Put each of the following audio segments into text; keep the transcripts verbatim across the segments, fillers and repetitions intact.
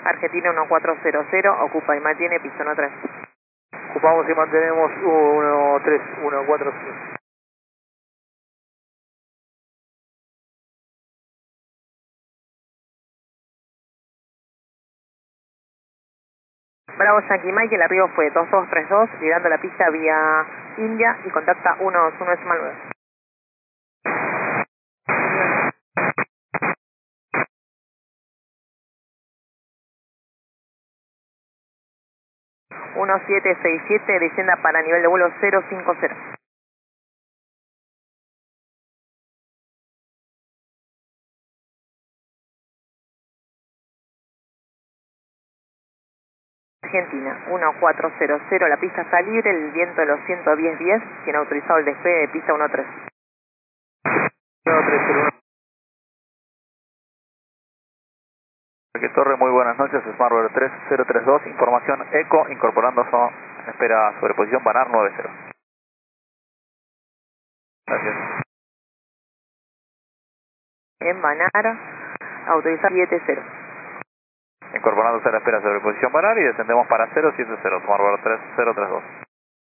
Argentina uno cuatro cero cero, ocupa y mantiene piso uno tres. Ocupamos y mantenemos uno tres uno cuatro cero. Bravo Yankee Mike, el arribo fue dos dos tres dos, llegando a la pista vía India y contacta uno dos uno decimal nueve. uno siete seis siete, descienda para nivel de vuelo cero cinco cero. Argentina uno cuatro cero cero, la pista está libre, el viento de los ciento diez diez, tiene autorizado el despegue de pista uno tres. uno tres cero uno. Parque Torre, muy buenas noches, Smartbird tres cero tres dos, información ECO, incorporando son, espera sobreposición Banar nueve cero. Gracias. En Banar, autorizado siete cero. Incorporándose a la espera sobreposición Banar y descendemos para cero siete cero, Smartbird tres cero tres dos.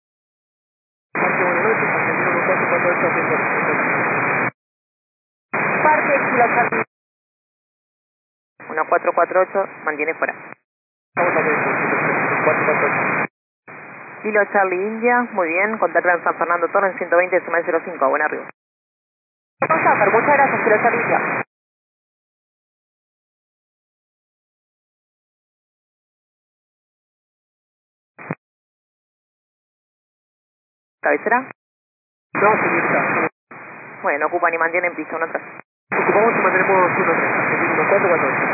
Parque Kilo Charlie uno cuatro cuatro ocho, mantiene fuera. Kilo Charlie India, muy bien, contacta en San Fernando Torres ciento veinte decimal cero cinco, buen arribo. Muchas gracias, Kilo Charlie India. ¿Cabecera? No, señorita. Bueno, ocupan y mantienen piso uno tres. Ocupamos y mantenemos uno tres, Argentina uno cuatro cuatro ocho.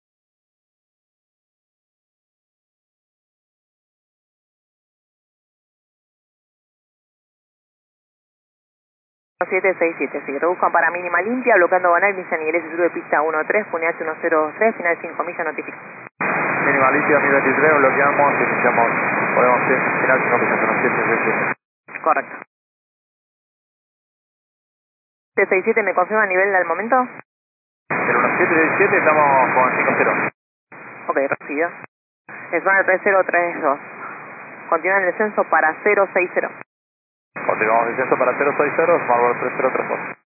siete seis siete, sí, reduzcan para mínima limpia, bloqueando Banar, milla niveles de sur de pista uno tres, Puneache uno cero tres, final cinco millas, notifica. Mínima limpia mil veintitrés, bloqueamos, iniciamos, podemos ir, final cinco millas, uno siete seis siete. Correcto. siete seis siete, ¿me confirma el nivel al momento? El uno siete seis siete estamos con cinco cero. Ok, recibido. Svanner tres cero tres dos. Continúa el descenso para cero seis cero. Continuamos descenso para cero seis cero, Smartbird tres cero tres dos.